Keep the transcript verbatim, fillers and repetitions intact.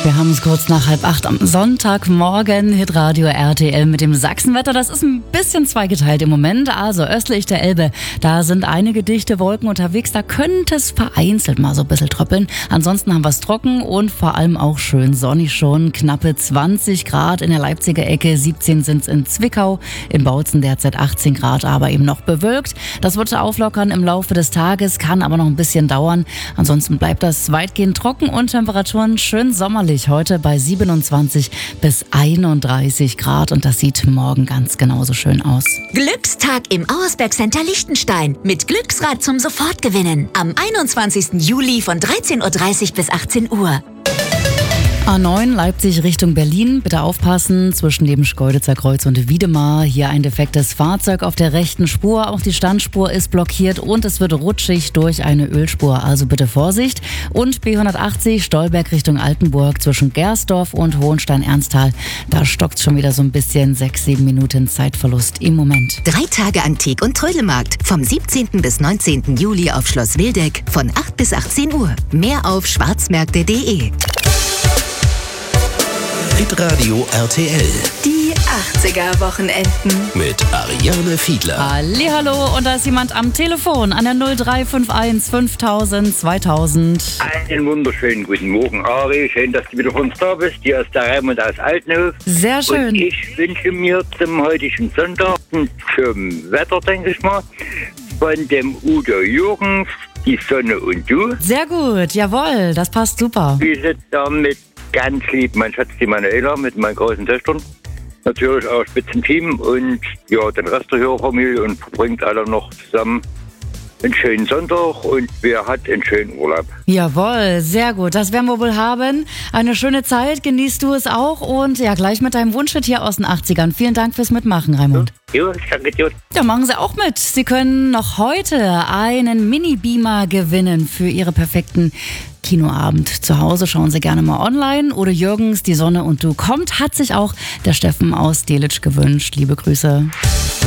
Wir haben es kurz nach halb acht am Sonntagmorgen. Hitradio R T L mit dem Sachsenwetter. Das ist ein bisschen zweigeteilt im Moment. Also östlich der Elbe, da sind einige dichte Wolken unterwegs. Da könnte es vereinzelt mal so ein bisschen tröppeln. Ansonsten haben wir es trocken und vor allem auch schön sonnig schon. Knappe zwanzig Grad in der Leipziger Ecke. siebzehn sind es in Zwickau. In Bautzen derzeit achtzehn Grad, aber eben noch bewölkt. Das wird auflockern im Laufe des Tages, kann aber noch ein bisschen dauern. Ansonsten bleibt das weitgehend trocken und Temperaturen schön sommerlich. Heute bei siebenundzwanzig bis einunddreißig Grad und das sieht morgen ganz genauso schön aus. Glückstag im Auersberg Center Liechtenstein mit Glücksrad zum Sofortgewinnen. Am einundzwanzigsten Juli von dreizehn Uhr dreißig bis achtzehn Uhr. A neun Leipzig Richtung Berlin. Bitte aufpassen zwischen dem Schkeuditzer Kreuz und Wiedemar. Hier ein defektes Fahrzeug auf der rechten Spur. Auch die Standspur ist blockiert und es wird rutschig durch eine Ölspur. Also bitte Vorsicht. Und B hundertachtzig Stolberg Richtung Altenburg zwischen Gersdorf und Hohenstein-Ernsthal. Da stockt schon wieder so ein bisschen. Sechs, sieben Minuten Zeitverlust im Moment. Drei Tage Antik- und Trödelmarkt. Vom siebzehnten bis neunzehnten Juli auf Schloss Wildeck von acht bis achtzehn Uhr. Mehr auf schwarzmärkte punkt de. Hitradio R T L. Die achtziger-Wochenenden. Mit Ariane Fiedler. Hallihallo, und da ist jemand am Telefon an der null drei fünf eins fünftausend zweitausend. Einen wunderschönen guten Morgen, Ari. Schön, dass du wieder von uns da bist. Hier ist der Raimund aus Altenhof. Sehr schön. Und ich wünsche mir zum heutigen Sonntag und zum Wetter, denke ich mal, von dem Udo Jürgens, Die Sonne und du. Sehr gut, jawohl, das passt super. Wir sitzen da mit ganz lieb mein Schatz, die Manuela, mit meinen großen Töchtern. Natürlich auch Spitzenteam und ja, den Rest der Hörerfamilie und verbringt alle noch zusammen einen schönen Sonntag und wer hat einen schönen Urlaub. Jawohl, sehr gut. Das werden wir wohl haben. Eine schöne Zeit, genießt du es auch und ja, gleich mit deinem Wunschhit hier aus den achtzigern. Vielen Dank fürs Mitmachen, Raimund. Jo, ich danke dir. Ja, machen Sie auch mit. Sie können noch heute einen Mini-Beamer gewinnen für Ihre perfekten Kinoabend. Zu Hause schauen Sie gerne mal online. Oder Jürgens, Die Sonne und du kommt, hat sich auch der Steffen aus Delitzsch gewünscht. Liebe Grüße.